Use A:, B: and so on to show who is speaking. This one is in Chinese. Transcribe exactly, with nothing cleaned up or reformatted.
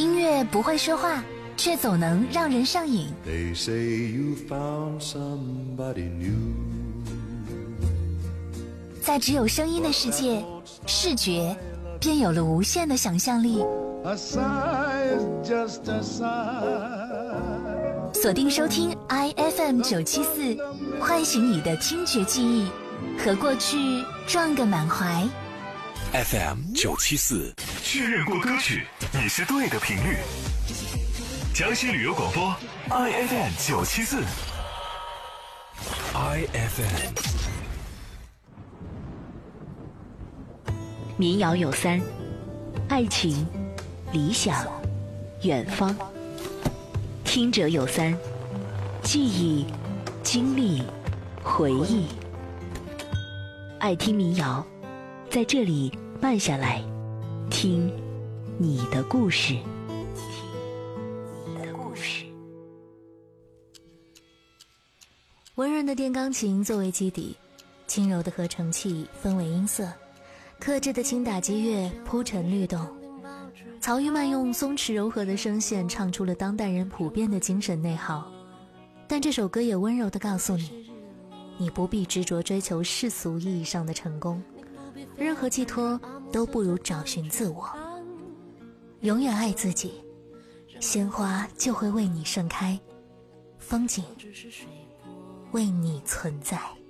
A: 音乐不会说话，却总能让人上瘾。
B: They say you found somebody new。
A: 在只有声音的世界，视觉便有了无限的想象力。
B: A sigh is just a sigh。
A: 锁定收听 I F M 九七四，唤醒你的听觉记忆，和过去撞个满怀。
C: F M 九七四，确认过歌曲，你是对的频率。江西旅游广播 I F M 九七四 I F M。
D: 民谣有三：爱情、理想、远方。听者有三：记忆、经历、回忆。爱听民谣，在这里慢下来，听你的故事。听你的故事。
A: 温润的电钢琴作为基底，轻柔的合成器分为音色，克制的轻打击乐铺陈律动。曹玉曼用松弛柔和的声线唱出了当代人普遍的精神内耗，但这首歌也温柔地告诉你，你不必执着追求世俗意义上的成功，任何寄托都不如找寻自我。永远爱自己，鲜花就会为你盛开，风景为你存在。